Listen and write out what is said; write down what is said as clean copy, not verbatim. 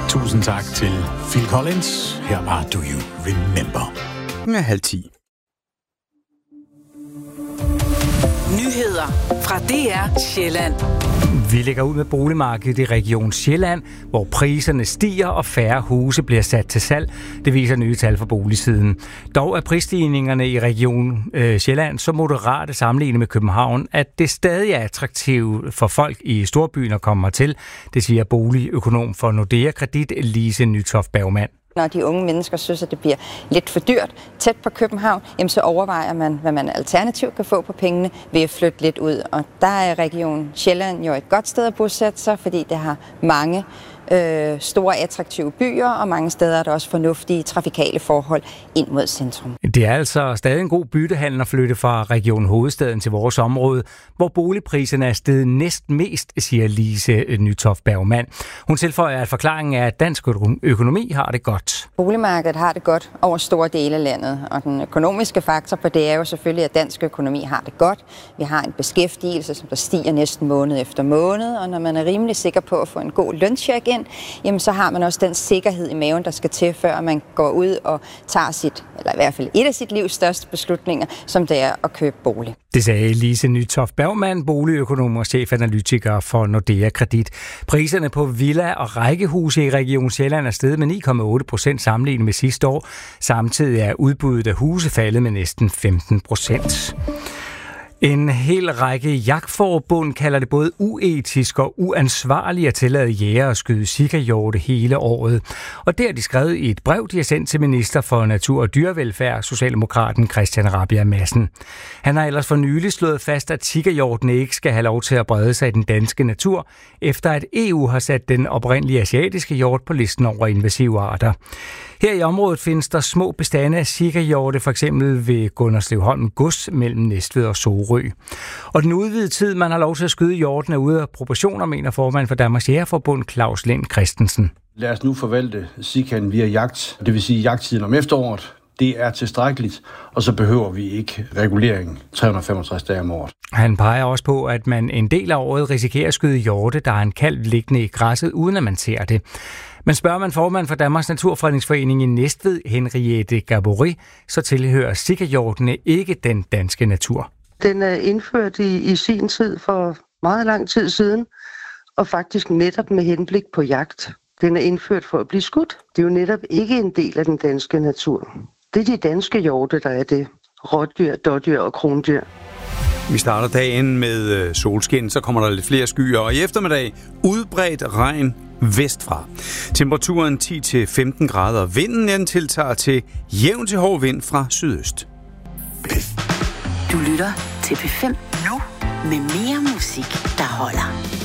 Tusind tak til Phil Collins. Her var Do You Remember. 9:30. Nyheder fra DR Sjælland. Vi lægger ud med boligmarkedet i Region Sjælland, hvor priserne stiger og færre huse bliver sat til salg. Det viser nye tal fra boligsiden. Dog er prisstigningerne i Region Sjælland så moderate sammenlignet med København, at det stadig er attraktivt for folk i storbyen at komme til. Det siger boligøkonom for Nordea Kredit, Lise Nytoft Bergmann. Når de unge mennesker synes, at det bliver lidt for dyrt tæt på København, jamen så overvejer man, hvad man alternativt kan få på pengene ved at flytte lidt ud. Og der er Region Sjælland jo et godt sted at bosætte sig, fordi det har mange store attraktive byer, og mange steder er der også fornuftige trafikale forhold ind mod centrum. Det er altså stadig en god byttehandel at flytte fra Region Hovedstaden til vores område, hvor boligpriserne er steget næsten mest, siger Lise Nytoft Bergmann. Hun tilføjer, at forklaringen er, at dansk økonomi har det godt. Boligmarkedet har det godt over store dele af landet, og den økonomiske faktor på det er jo selvfølgelig, at dansk økonomi har det godt. Vi har en beskæftigelse, som der stiger næsten måned efter måned, og når man er rimelig sikker på at få en god løncheck ind, jamen så har man også den sikkerhed i maven, der skal til, før man går ud og tager sit, eller i hvert fald et af sit livs største beslutninger, som det er at købe bolig. Det sagde Lise Nytoft Bergmann, boligøkonom og chefanalytiker for Nordea Kredit. Priserne på villa- og rækkehuse i Region Sjælland er steget med 9,8% sammenlignet med sidste år. Samtidig er udbuddet af huse faldet med næsten 15%. En hel række jagtforbund kalder det både uetisk og uansvarligt at tillade jægere at skyde sikkerhjorte hele året. Og det har de skrevet i et brev, de har sendt til minister for Natur og Dyrevelfærd, Socialdemokraten Christian Rabjerg Madsen. Han har ellers for nylig slået fast, at sikkerhjortene ikke skal have lov til at brede sig i den danske natur, efter at EU har sat den oprindelige asiatiske hjort på listen over invasive arter. Her i området findes der små bestande af sikkerhjorte, f.eks. ved Gunderslevholm Gods mellem Næstved og Sorø. Og den udvidede tid, man har lov til at skyde hjorten, er ude af proportioner, mener formand for Danmarks Jægerforbund Claus Lind Christensen. Lad os nu forvalte sikaen via jagt, det vil sige jagttiden om efteråret. Det er tilstrækkeligt, og så behøver vi ikke regulering 365 dage om året. Han peger også på, at man en del af året risikerer at skyde hjorte, der er en kalv liggende i græsset, uden at man ser det. Men spørger man formand for Danmarks Naturfredningsforening i Næstved, Henriette Gabory, så tilhører sikkerhjortene ikke den danske natur. Den er indført i sin tid for meget lang tid siden, og faktisk netop med henblik på jagt. Den er indført for at blive skudt. Det er jo netop ikke en del af den danske natur. Det er de danske hjorte, der er det. Rådyr, dådyr og krondyr. Vi starter dagen med solskin, så kommer der lidt flere skyer, og i eftermiddag udbredt regn vestfra. Temperaturen 10-15 grader. Vinden den tiltager til jævn til hård vind fra sydøst. Du lytter til P5 nu med mere musik, der holder.